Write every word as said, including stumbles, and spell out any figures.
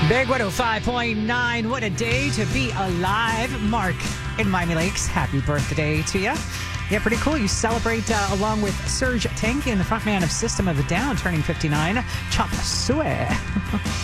Big one oh five point nine. What a day to be alive. Mark in Miami Lakes, happy birthday to you. Yeah, pretty cool. You celebrate uh, along with Serge Tankian, the frontman of System of a Down, turning fifty-nine. Chop suey.